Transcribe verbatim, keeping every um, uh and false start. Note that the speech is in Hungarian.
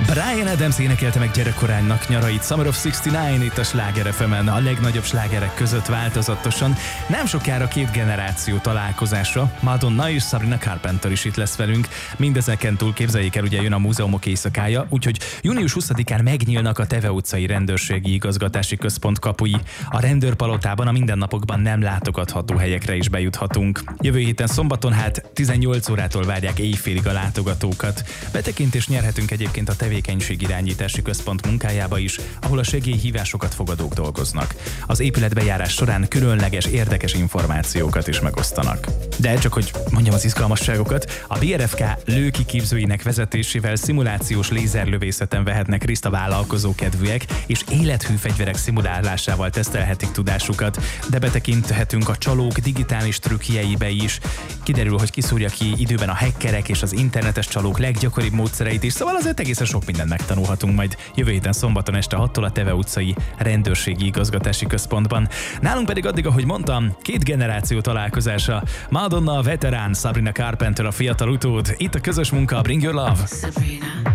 Bryan Adams énekelte meg gyerekkorának nyarait. Summer of hatszázkilencvenkilenc itt a Sláger ef emen, a legnagyobb slágerek között változatosan. Nem sokára két generáció találkozása. Madonna és Sabrina Carpenter is itt lesz velünk. Mindezeken túl képzeljék el, ugye jön a múzeumok éjszakája, úgyhogy június huszadikán megnyílnak a Teve utcai rendőrségi igazgatási központ kapui. A rendőrpalotában a mindennapokban nem látogatható helyekre is bejuthatunk. Jövő héten szombaton hát tizennyolc órától várják éjfélig a látogatókat. Betekintést nyerhetünk egyébként a tevékenységirányítási központ munkájába is, ahol a segélyhívásokat fogadók dolgoznak. Az épületbejárás során különleges, érdekes információkat is megosztanak. De csak hogy mondjam az izgalmasságokat, a bé er ef ká lőkiképzőinek vezetésével szimulációs lézerlövészeten vehetnek részt a vállalkozókedvűek, és élethű fegyverek szimulálásával tesztelhetik tudásukat, de betekinthetünk a csalók digitális trükkjeibe is. Kiderül, hogy kiszúrja ki időben a hackerek és az internetes csalók leggyakoribb módszereit is, szóval azért egészen sok mindent megtanulhatunk majd jövő héten szombaton este hattól a Teve utcai rendőrségi igazgatási központban. Nálunk pedig addig, ahogy mondtam, két generáció találkozása. Madonna a veterán, Sabrina Carpenter a fiatal utód. Itt a közös munka, Bring Your Love. Sabrina.